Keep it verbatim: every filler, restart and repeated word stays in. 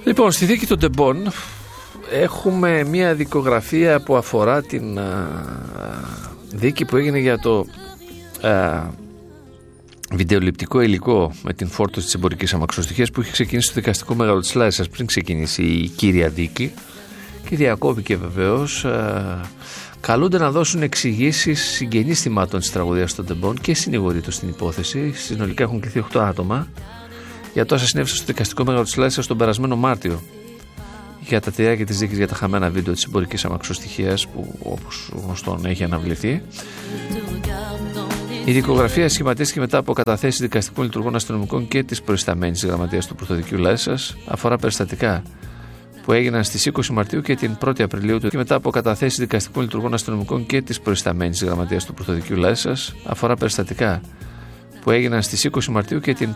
Λοιπόν, στη δίκη των Τεμπών έχουμε μια δικογραφία που αφορά την α, δίκη που έγινε για το α, βιντεοληπτικό υλικό με την φόρτωση της εμπορικής αμαξοστοιχίας που είχε ξεκινήσει στο δικαστικό μέγαρο της Λάρισας πριν ξεκινήσει η κύρια δίκη και διακόπηκε βεβαίως. Α, καλούνται να δώσουν εξηγήσεις συγγενείς θυμάτων της τραγωδίας των Τεμπών και συνηγοροί τους στην υπόθεση. Συνολικά έχουν κληθεί οκτώ άτομα για το όσα συνέβησαν στο δικαστικό μέγαρο της Λάρισας τον περασμένο Μάρτιο για τα διάρκεια της δίκης για τα χαμένα βίντεο της εμπορικής αμαξοστοιχίας που όπως γνωστόν έχει αναβληθεί. Η δικογραφία σχηματίστηκε μετά από καταθέσεις δικαστικών λειτουργών αστυνομικών και της προϊσταμένης γραμματείας του Πρωτοδικείου Λάρισας. Αφορά περιστατικά που έγιναν στις είκοσι Μαρτίου και την πρώτη Απριλίου του και μετά από καταθέσεις δικαστικών λειτουργών αστυνομικών και της προϊσταμένης γραμματείας του Πρωτοδικείου Λάρισας. Αφορά περιστατικά που έγιναν στις είκοσι Μαρτίου και την